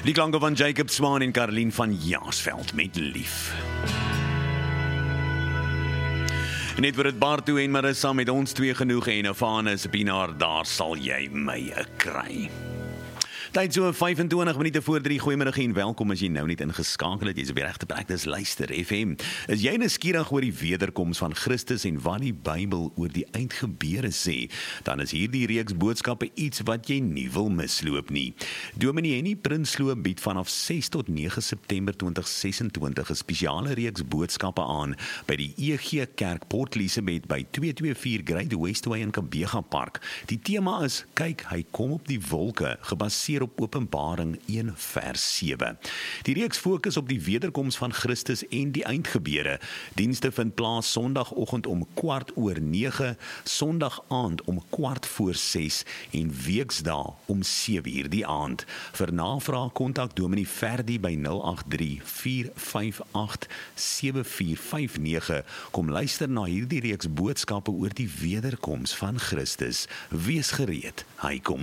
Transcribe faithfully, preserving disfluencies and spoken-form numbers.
Die klanke van Jacob Swan en Caroline van Jaarsveld met Lief. Net vir het Bartu en Marissa met ons twee genoeg en Afanus Pinaar, daar sal jy my kry. Tyd so vyfentwintig minute voor drie, goeiemiddag en welkom as jy nou net ingeskakel het, jy is op die regte plek, dis Luister F M. Is jy nuuskierig oor die wederkoms van Christus en wat die Bybel oor die eindgebeure sê, dan is hierdie reeks boodskappe iets wat jy nie wil misloop nie. Dominee Henny Prinsloo bied vanaf ses tot nege September twintig sesentwintig 'n spesiale reeks boodskappe aan by die E G Kerk Port Elizabeth by twee twee vier Great Westway in Kabega Park. Die tema is, kyk, hy kom op die wolke, gebaseer op Openbaring een vers sewe. Die reeks fokus op die wederkoms van Christus en die eindgebeure. Dienste vind plaas Sondagoggend om kwart oor nege, Sondag aand om kwart voor ses en weksdae om sewe uur die aand. Vir navraag kontak Dominee Ferdi by nul agt drie, vier vyf agt, sewe vier vyf nege. Kom luister na hierdie reeks boodskappe oor die wederkoms van Christus. Wees gereed, hy kom